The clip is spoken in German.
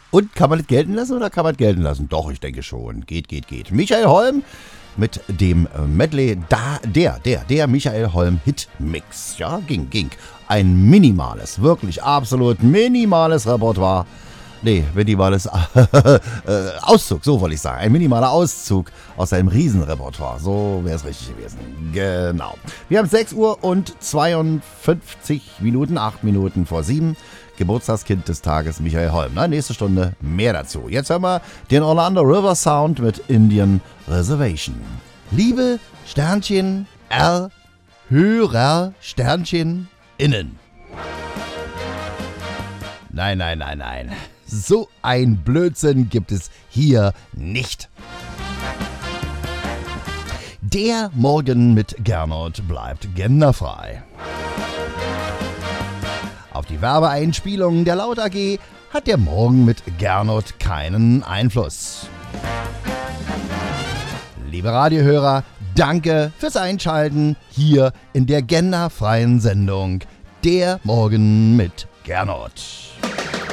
Und kann man das gelten lassen oder kann man das gelten lassen? Doch, ich denke schon. Geht. Michael Holm mit dem Medley, der Michael Holm Hitmix. Ja, ging. Ein minimales, wirklich absolut minimales Repertoire. Nee, minimales Auszug, so wollte ich sagen. Ein minimaler Auszug aus einem Riesenrepertoire. So wäre es richtig gewesen. Genau. Wir haben 6 Uhr und 52 Minuten, 8 Minuten vor 7. Geburtstagskind des Tages, Michael Holm. Na, nächste Stunde mehr dazu. Jetzt hören wir den Orlando River Sound mit Indian Reservation. Liebe Sternchen R, Hörer Sternchen innen. Nein. So ein Blödsinn gibt es hier nicht. Der Morgen mit Gernot bleibt genderfrei. Auf die Werbeeinspielungen der Laut AG hat der Morgen mit Gernot keinen Einfluss. Liebe Radiohörer, danke fürs Einschalten hier in der genderfreien Sendung Der Morgen mit Gernot.